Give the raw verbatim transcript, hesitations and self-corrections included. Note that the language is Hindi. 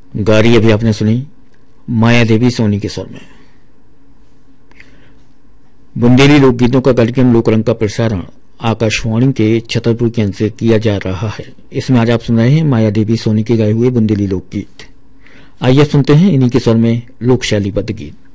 गारी अभी आपने सुनी माया देवी सोनी के स्वर में। बुंदेली लोकगीतों का कार्यक्रम लोकरंग का प्रसारण आकाशवाणी के छतरपुर केंद्र से किया जा रहा है। इसमें आज आप सुन रहे हैं माया देवी सोनी के गाए हुए बुंदेली लोकगीत। आइए सुनते हैं इन्हीं के स्वर में लोक शैलीबद्ध गीत।